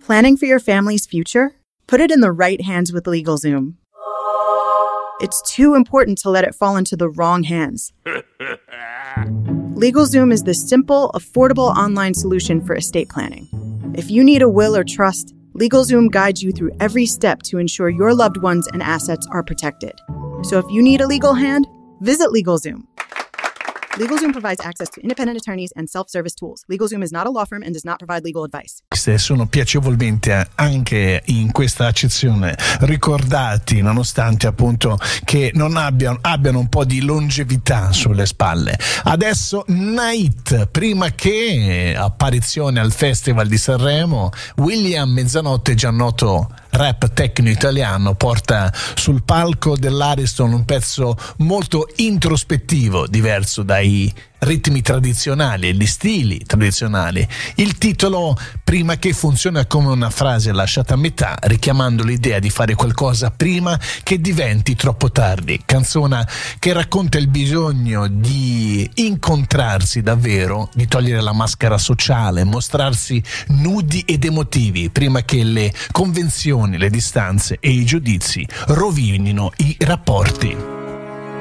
Planning for your family's future? Put it in the right hands with LegalZoom. It's too important to let it fall into the wrong hands. LegalZoom is the simple, affordable online solution for estate planning. If you need a will or trust, LegalZoom guides you through every step to ensure your loved ones and assets are protected. So if you need a legal hand, visit LegalZoom. LegalZoom provides access to independent attorneys and self-service tools. LegalZoom is not a law firm and does not provide legal advice. Sono piacevolmente anche in questa accezione ricordati, nonostante appunto che non abbiano un po' di longevità sulle spalle. Adesso Night, prima che apparizione al Festival di Sanremo, William Mezzanotte, già noto rap tecno italiano, porta sul palco dell'Ariston un pezzo molto introspettivo, diverso dai ritmi tradizionali e gli stili tradizionali. Il titolo prima che funziona come una frase lasciata a metà, richiamando l'idea di fare qualcosa prima che diventi troppo tardi. Canzone che racconta il bisogno di incontrarsi davvero, di togliere la maschera sociale, mostrarsi nudi ed emotivi prima che le convenzioni, le distanze e i giudizi rovinino i rapporti.